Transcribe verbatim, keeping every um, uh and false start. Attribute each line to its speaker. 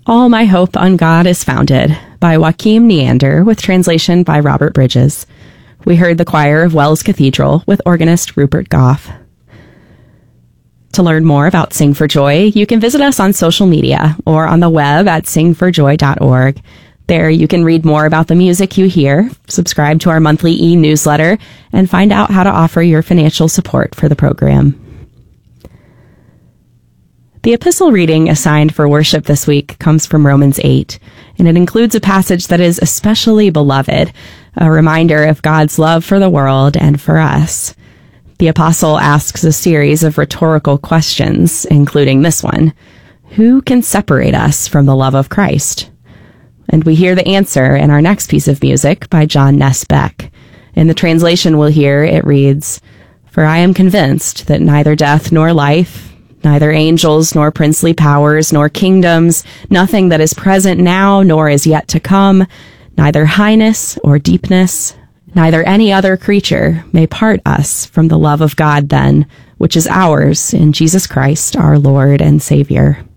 Speaker 1: All My Hope on God is Founded by Joachim Neander with translation by Robert Bridges. We heard the choir of Wells Cathedral with organist Rupert Goff. To learn more about Sing for Joy, you can visit us on social media or on the web at sing for joy dot org. There you can read more about the music you hear, subscribe to our monthly e-newsletter, and find out how to offer your financial support for the program. The epistle reading assigned for worship this week comes from Romans eight, and it includes a passage that is especially beloved, a reminder of God's love for the world and for us. The apostle asks a series of rhetorical questions, including this one: who can separate us from the love of Christ? And we hear the answer in our next piece of music by John Ness Beck. In the translation we'll hear, it reads, "For I am convinced that neither death nor life, neither angels nor princely powers nor kingdoms, nothing that is present now nor is yet to come, neither highness or deepness, neither any other creature may part us from the love of God then, which is ours in Jesus Christ, our Lord and Savior."